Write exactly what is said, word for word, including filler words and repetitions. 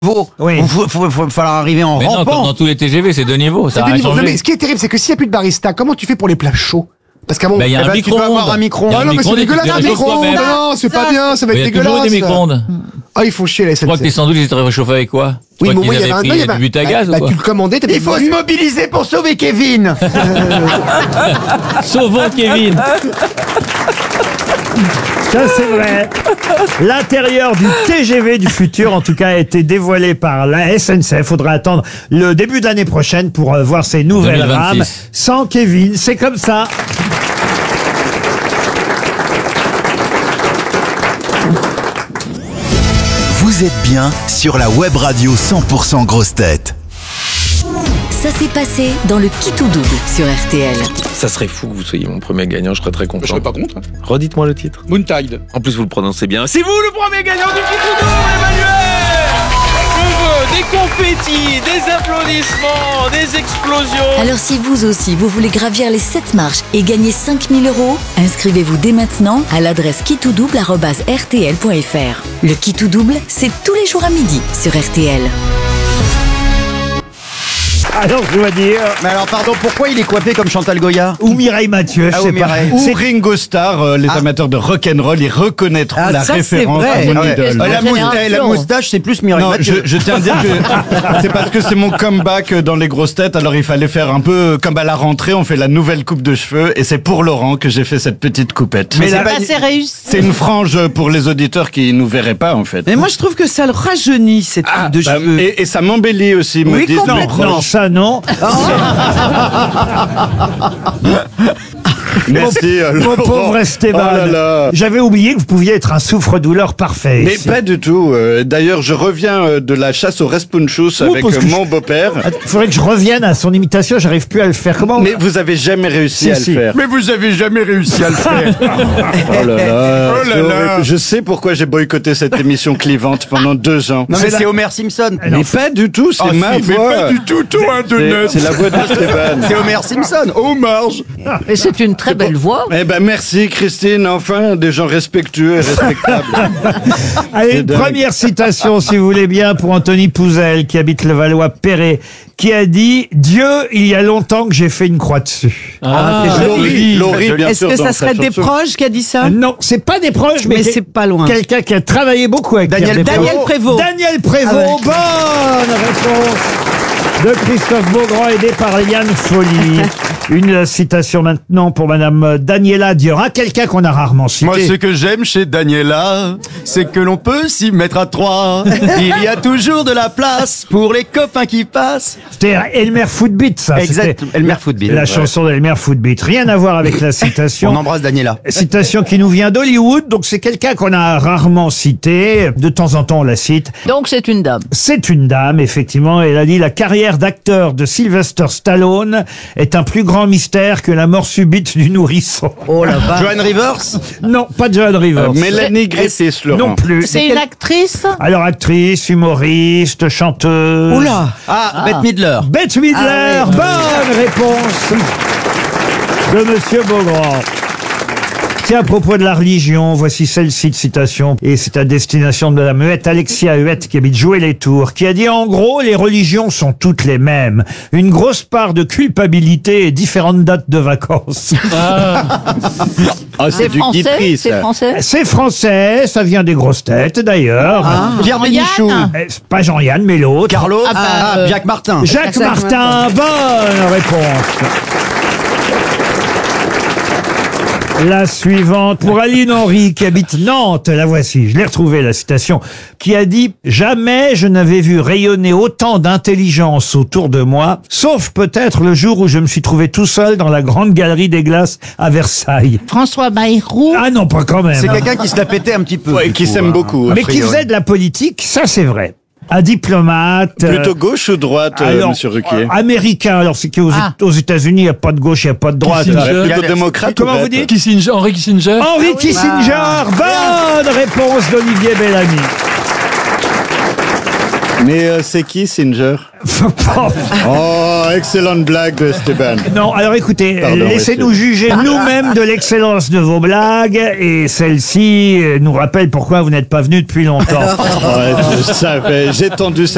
Oui. Il faut, faut, faut falloir arriver en Mais rampant. non, comme dans tous les T G V, c'est deux niveaux. Ça C'est a deux rien niveaux. Non, changé. mais ce qui est terrible, c'est que s'il n'y a plus de barista, comment tu fais pour les plats chauds? Parce qu'à mon Ben, il y a Eh un ben, tu peux micro-ondes. avoir un micro-ondes. Il y a Ah un non, mais c'est micro-ondes et tu dégueulasse, fais un réchauffer micro-ondes. toi-même. Non, c'est pas bien, ça va Il y être a toujours dégueulasse. des micro-ondes. Ah, il faut chier la Je crois que les S N C F. sandwichs étaient réchauffés avec quoi? Oui, Je mais crois moi, il y qu'ils avait un, avaient non, il y pris avait du but à bah, gaz ou bah, quoi? tu le commandais, t'avais Il faut se mobiliser pour sauver Kevin. Sauvons Kevin. Ça, c'est vrai. L'intérieur du T G V du futur, en tout cas, a été dévoilé par la S N C F. Faudra attendre le début de l'année prochaine pour euh, voir ces nouvelles deux mille vingt-six. rames. Sans Kevin, c'est comme ça. Vous êtes bien sur la web radio cent pour cent Grosses Têtes. Ça s'est passé dans le Qui tout double sur R T L. Ça serait fou que vous soyez mon premier gagnant, je serais très content. Je serais pas contre. hein. Redites-moi le titre. Moontide. En plus, vous le prononcez bien. C'est vous le premier gagnant du Qui tout double, Emmanuel. Je veux des confettis, des applaudissements, des explosions. Alors si vous aussi, vous voulez gravir les sept marches et gagner cinq mille euros, inscrivez-vous dès maintenant à l'adresse qui tout double arobase r t l point f r. Le Qui tout double, c'est tous les jours à midi sur R T L. Alors, je dois dire... Mais alors, pardon, pourquoi il est coiffé comme Chantal Goya? Ou Mireille Mathieu, je Ah, sais ou pas. Mireille. Ou C'est- Ringo Starr, euh, les Ah. amateurs de rock'n'roll, ils reconnaîtront Ah, la ça, c'est référence vrai. à mon Ah ouais. idole. Euh, la, mous- eh, la moustache, c'est plus Mireille Non, je, Mathieu. je tiens à dire que c'est parce que c'est mon comeback dans les grosses têtes, alors il fallait faire un peu comme à la rentrée, on fait la nouvelle coupe de cheveux, et c'est pour Laurent que j'ai fait cette petite coupette. Mais Mais c'est pas- c'est réussi. c'est une frange pour les auditeurs qui nous verraient pas, en fait. Mais moi, je trouve que ça le rajeunit, cette Ah, coupe de bah, cheveux. et, et ça m'embellit aussi, me Oui, disent nos complètement. Non, proches. ça, non. Merci, euh, Mon Laurent. pauvre Esteban. Oh là là. J'avais oublié que vous pouviez être un souffre-douleur parfait. Mais ici. pas du tout. euh, D'ailleurs, je reviens euh, de la chasse au Respunchus Oh, avec parce euh, que mon je- beau-père. Ah, il faudrait que je revienne à son imitation, j'arrive plus à le faire. Comment Mais vous avez jamais réussi Si, à si. le faire. Mais vous avez jamais réussi à le faire. Oh là là, Oh là c'est là. horrible. Je sais pourquoi j'ai boycotté cette émission clivante pendant deux ans. Non, mais c'est Homer Simpson. Mais pas du tout, c'est Ah, ma si, mais voix. pas du tout, toi, de C'est- neuf. C'est la voix d'Esteban. C'est Homer Simpson. Oh, marge. Et c'est une très belle voix. Eh ben merci Christine, enfin des gens respectueux et respectables. Allez, C'est une dingue. première citation, si vous voulez bien, pour Anthony Pouzel, qui habite le Valois-Perret, qui a dit « Dieu, il y a longtemps que j'ai fait une croix dessus Ah, c'est joli. Laurie, Laurie, bien Est-ce sûr, que dans ça sa serait des chanson. proches qui a dit ». ça Non, c'est pas des proches, mais, Mais quel- c'est pas loin. quelqu'un qui a travaillé beaucoup avec Daniel Pierre Daniel Desproges. Prévost. Daniel Prévost, Ah ouais. bonne réponse de Christophe Beaugrand, aidé par Yann Folly. Une citation maintenant pour Madame Daniela Diora, quelqu'un qu'on a rarement cité. Moi, ce que j'aime chez Daniela, c'est que l'on peut s'y mettre à trois. Il y a toujours de la place pour les copains qui passent. C'était Elmer Footbeat, ça. Exact, C'était Elmer Footbeat. La Ouais. chanson d'Elmer Footbeat. Rien à voir avec la On citation. embrasse Daniela. Citation qui nous vient d'Hollywood, donc c'est quelqu'un qu'on a rarement cité. De temps en temps, on la cite. Donc c'est une dame. C'est une dame, effectivement. Elle a dit « La carrière d'acteur de Sylvester Stallone est un plus grand mystère que la mort subite du nourrisson. Oh la vache. Joan Rivers » Non, pas Joan Rivers. Euh, Mélanie Griffiths, Laurent. Non plus. C'est une actrice. Alors, actrice, humoriste, chanteuse. Oula. Ah, Bette Midler. Bette Midler, Ah oui. bonne réponse de Monsieur Beaugrand. Tiens, à propos de la religion, voici celle-ci de citation, et c'est à destination de la muette Alexia Huette qui habite Jouer-les-Tours, qui a dit en gros, les religions sont toutes les mêmes. Une grosse part de culpabilité et différentes dates de vacances. Ah, c'est du français. Guitry, C'est ça. français. C'est français, ça vient des grosses têtes d'ailleurs. Pierre Bénichou. Eh, c'est pas Jean-Yann, mais l'autre. Carlo. Ah, bah, Ah, euh, Jacques Martin. Jacques Jacques Martin, bonne réponse. La suivante pour Aline Henry qui habite Nantes, la voici, je l'ai retrouvée la citation, qui a dit « Jamais je n'avais vu rayonner autant d'intelligence autour de moi, sauf peut-être le jour où je me suis trouvé tout seul dans la grande galerie des glaces à Versailles. François Bayrou. » Ah non, pas quand même. C'est hein. quelqu'un qui se la pétait un petit peu. Ouais, du qui coup, s'aime hein. beaucoup. a Mais qui priori. faisait de la politique, ça c'est vrai. Un diplomate. euh, Plutôt gauche ou droite, euh, alors, Monsieur Ruquier? euh, américain, alors c'est qu'aux Ah. aux États-Unis, il n'y a pas de gauche, il n'y a pas de droite. Kissinger. Ouais, Il y a plutôt les- démocrate Comment ou vous verte? dites Kissinger, Henry Kissinger. Henry Kissinger, bonne réponse d'Olivier Bellamy. Mais euh, c'est qui, Singer? Oh, excellente blague de Esteban. Non, alors écoutez, Pardon, laissez-nous monsieur. juger nous-mêmes de l'excellence de vos blagues, et celle-ci euh, nous rappelle pourquoi vous n'êtes pas venu depuis longtemps. Ouais, je savais, j'ai tendu cette